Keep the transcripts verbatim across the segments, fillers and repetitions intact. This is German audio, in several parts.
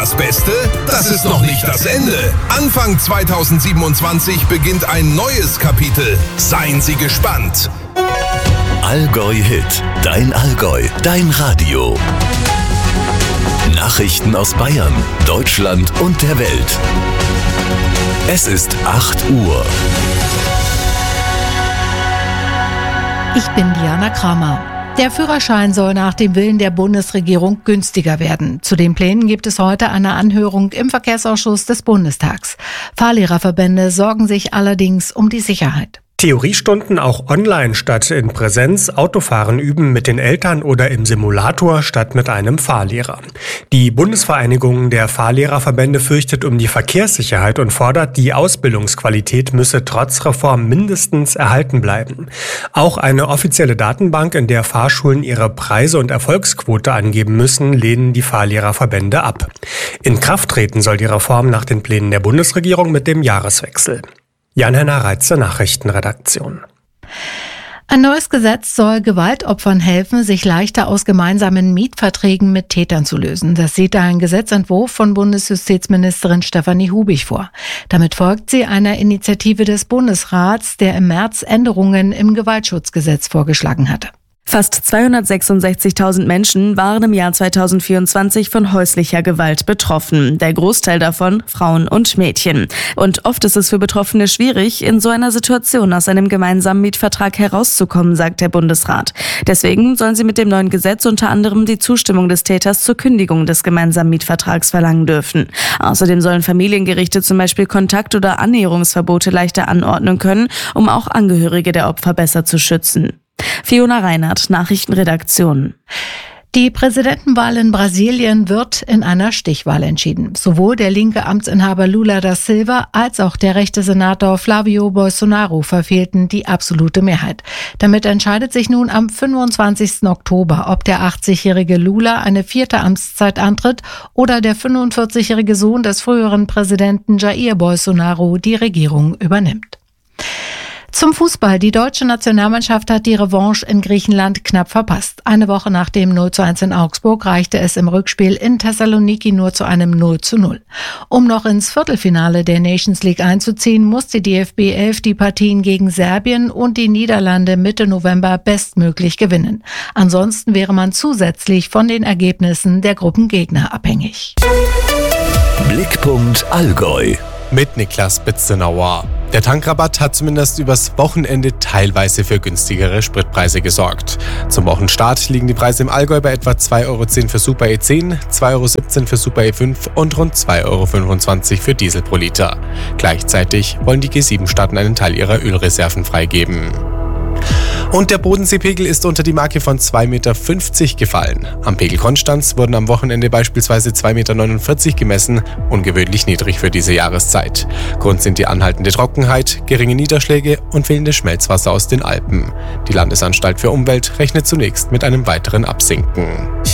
Das Beste, das ist noch nicht das Ende. Anfang zweitausendsiebenundzwanzig beginnt ein neues Kapitel. Seien Sie gespannt. Allgäu Hit, dein Allgäu, dein Radio. Nachrichten aus Bayern, Deutschland und der Welt. Es ist acht Uhr. Ich bin Diana Kramer. Der Führerschein soll nach dem Willen der Bundesregierung günstiger werden. Zu den Plänen gibt es heute eine Anhörung im Verkehrsausschuss des Bundestags. Fahrlehrerverbände sorgen sich allerdings um die Sicherheit. Theoriestunden auch online statt in Präsenz, Autofahren üben mit den Eltern oder im Simulator statt mit einem Fahrlehrer. Die Bundesvereinigung der Fahrlehrerverbände fürchtet um die Verkehrssicherheit und fordert, die Ausbildungsqualität müsse trotz Reform mindestens erhalten bleiben. Auch eine offizielle Datenbank, in der Fahrschulen ihre Preise und Erfolgsquote angeben müssen, lehnen die Fahrlehrerverbände ab. In Kraft treten soll die Reform nach den Plänen der Bundesregierung mit dem Jahreswechsel. Jan-Henner Reitze, Nachrichtenredaktion. Ein neues Gesetz soll Gewaltopfern helfen, sich leichter aus gemeinsamen Mietverträgen mit Tätern zu lösen. Das sieht ein Gesetzentwurf von Bundesjustizministerin Stefanie Hubig vor. Damit folgt sie einer Initiative des Bundesrats, der im März Änderungen im Gewaltschutzgesetz vorgeschlagen hatte. Fast zweihundertsechsundsechzigtausend Menschen waren im Jahr zweitausendvierundzwanzig von häuslicher Gewalt betroffen. Der Großteil davon Frauen und Mädchen. Und oft ist es für Betroffene schwierig, in so einer Situation aus einem gemeinsamen Mietvertrag herauszukommen, sagt der Bundesrat. Deswegen sollen sie mit dem neuen Gesetz unter anderem die Zustimmung des Täters zur Kündigung des gemeinsamen Mietvertrags verlangen dürfen. Außerdem sollen Familiengerichte zum Beispiel Kontakt- oder Annäherungsverbote leichter anordnen können, um auch Angehörige der Opfer besser zu schützen. Fiona Reinhardt, Nachrichtenredaktion. Die Präsidentenwahl in Brasilien wird in einer Stichwahl entschieden. Sowohl der linke Amtsinhaber Lula da Silva als auch der rechte Senator Flavio Bolsonaro verfehlten die absolute Mehrheit. Damit entscheidet sich nun am fünfundzwanzigsten Oktober, ob der achtzigjährige Lula eine vierte Amtszeit antritt oder der fünfundvierzigjährige Sohn des früheren Präsidenten Jair Bolsonaro die Regierung übernimmt. Zum Fußball. Die deutsche Nationalmannschaft hat die Revanche in Griechenland knapp verpasst. Eine Woche nach dem null zu eins in Augsburg reichte es im Rückspiel in Thessaloniki nur zu einem null zu null. Um noch ins Viertelfinale der Nations League einzuziehen, muss die D F B elf die Partien gegen Serbien und die Niederlande Mitte November bestmöglich gewinnen. Ansonsten wäre man zusätzlich von den Ergebnissen der Gruppengegner abhängig. Blickpunkt Allgäu. Mit Niklas Bitzenauer. Der Tankrabatt hat zumindest übers Wochenende teilweise für günstigere Spritpreise gesorgt. Zum Wochenstart liegen die Preise im Allgäu bei etwa zwei Euro zehn für Super E zehn, zwei Euro siebzehn für Super E fünf und rund zwei Euro fünfundzwanzig für Diesel pro Liter. Gleichzeitig wollen die G sieben Staaten einen Teil ihrer Ölreserven freigeben. Und der Bodenseepegel ist unter die Marke von zwei Komma fünfzig Meter gefallen. Am Pegel Konstanz wurden am Wochenende beispielsweise zwei Komma neunundvierzig Meter gemessen, ungewöhnlich niedrig für diese Jahreszeit. Grund sind die anhaltende Trockenheit, geringe Niederschläge und fehlendes Schmelzwasser aus den Alpen. Die Landesanstalt für Umwelt rechnet zunächst mit einem weiteren Absinken.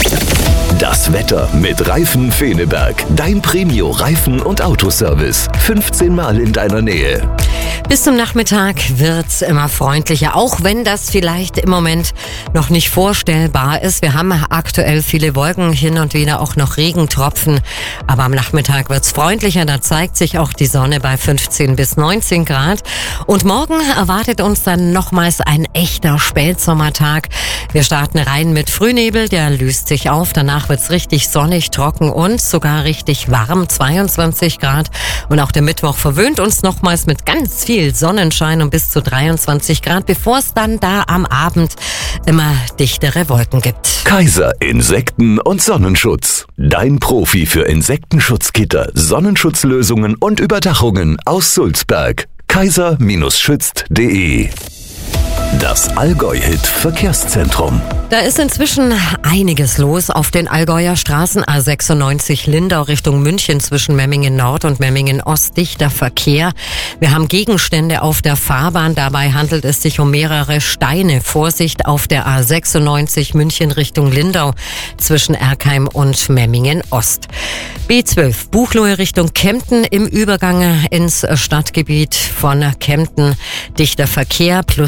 Das Wetter mit Reifen Feneberg. Dein Premio Reifen- und Autoservice. fünfzehn Mal in deiner Nähe. Bis zum Nachmittag wird's immer freundlicher, auch wenn das vielleicht im Moment noch nicht vorstellbar ist. Wir haben aktuell viele Wolken, hin und wieder auch noch Regentropfen. Aber am Nachmittag wird's freundlicher, da zeigt sich auch die Sonne bei fünfzehn bis neunzehn Grad. Und morgen erwartet uns dann nochmals ein echter Spätsommertag. Wir starten rein mit Frühnebel, der löst sich auf. Danach wird's richtig sonnig, trocken und sogar richtig warm, zweiundzwanzig Grad. Und auch der Mittwoch verwöhnt uns nochmals mit ganz viel Sonnenschein und bis zu dreiundzwanzig Grad, bevor es dann da am Abend immer dichtere Wolken gibt. Kaiser Insekten- und Sonnenschutz. Dein Profi für Insektenschutzgitter, Sonnenschutzlösungen und Überdachungen aus Sulzberg. kaiser schützt punkt de. Das Allgäu-Hit Verkehrszentrum. Da ist inzwischen einiges los auf den Allgäuer Straßen. A sechsundneunzig Lindau Richtung München zwischen Memmingen Nord und Memmingen Ost dichter Verkehr. Wir haben Gegenstände auf der Fahrbahn. Dabei handelt es sich um mehrere Steine. Vorsicht auf der A sechsundneunzig München Richtung Lindau zwischen Erkheim und Memmingen Ost. B zwölf Buchloe Richtung Kempten im Übergang ins Stadtgebiet von Kempten. Dichter Verkehr plus sieben Minuten.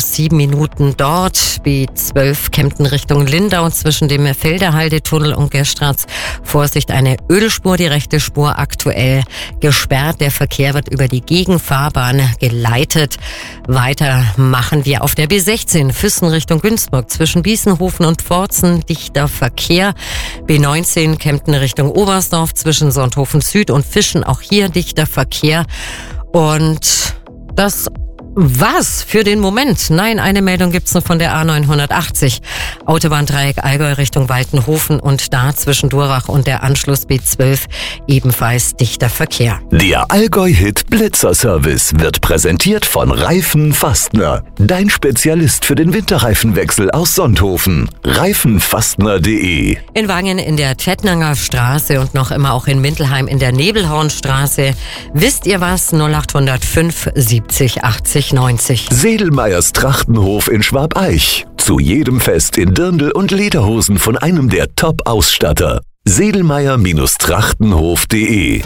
Minuten dort. B zwölf Kempten Richtung Lindau zwischen dem Felderhalde-Tunnel und Gestratz. Vorsicht, eine Ölspur, die rechte Spur aktuell gesperrt. Der Verkehr wird über die Gegenfahrbahn geleitet. Weiter machen wir auf der B sechzehn Füssen Richtung Günzburg zwischen Biesenhofen und Pforzen. Dichter Verkehr. B neunzehn Kempten Richtung Oberstdorf zwischen Sonthofen Süd und Fischen. Auch hier dichter Verkehr. Und das was für den Moment? Nein, eine Meldung gibt's noch von der A neunhundertachtzig. Autobahndreieck Allgäu Richtung Waltenhofen und da zwischen Durach und der Anschluss B zwölf ebenfalls dichter Verkehr. Der Allgäu-Hit Blitzer-Service wird präsentiert von Reifen Fastner. Dein Spezialist für den Winterreifenwechsel aus Sonthofen. reifenfastner punkt de. In Wangen in der Tettnanger Straße und noch immer auch in Mintelheim in der Nebelhornstraße. Wisst ihr was? null acht null fünf siebzig achtzig neunzig. Sedelmeyers Trachtenhof in Schwabeich. Zu jedem Fest in Dirndl und Lederhosen von einem der Top-Ausstatter. Sedelmeyer-Trachtenhof punkt de.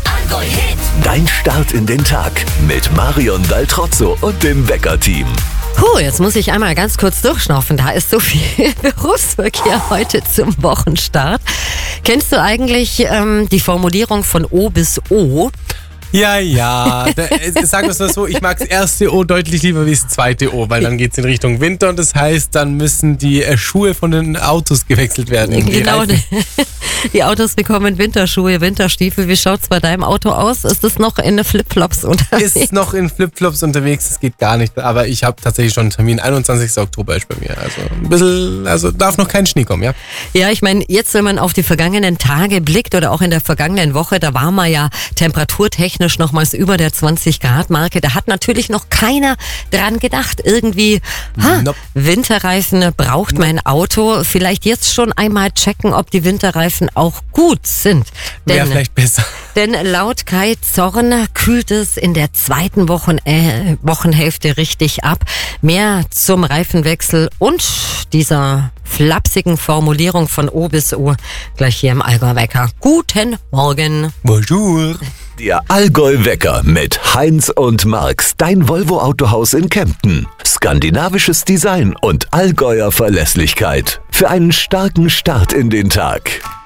Dein Start in den Tag mit Marion Daltrozzo und dem Wecker-Team. Puh, jetzt muss ich einmal ganz kurz durchschnaufen. Da ist so viel Berufsverkehr heute zum Wochenstart. Kennst du eigentlich ähm, die Formulierung von O bis O? Ja, ja. Da, äh, sagen wir es mal so, ich mag das erste O deutlich lieber wie das zweite O, weil dann geht es in Richtung Winter und das heißt, dann müssen die äh, Schuhe von den Autos gewechselt werden. Genau, die, die Autos bekommen Winterschuhe, Winterstiefel. Wie schaut's bei deinem Auto aus? Ist es noch in Flipflops unterwegs? Ist noch in Flipflops unterwegs, das geht gar nicht. Aber ich habe tatsächlich schon einen Termin, einundzwanzigsten Oktober ist bei mir. Also ein bisschen, also darf noch kein Schnee kommen, ja? Ja, ich meine, jetzt, wenn man auf die vergangenen Tage blickt oder auch in der vergangenen Woche, da war man ja temperaturtechnisch nochmals über der zwanzig Grad Marke. Da hat natürlich noch keiner dran gedacht. Irgendwie, ha, nope. Winterreifen braucht nope. mein Auto. Vielleicht jetzt schon einmal checken, ob die Winterreifen auch gut sind. Wäre vielleicht besser. Denn laut Kai Zorn kühlt es in der zweiten Wochen, äh, Wochenhälfte richtig ab. Mehr zum Reifenwechsel und dieser flapsigen Formulierung von O bis O gleich hier im Allgäu-Wecker. Guten Morgen. Bonjour. Der Allgäu-Wecker mit Heinz und Marx, dein Volvo-Autohaus in Kempten. Skandinavisches Design und Allgäuer Verlässlichkeit. Für einen starken Start in den Tag.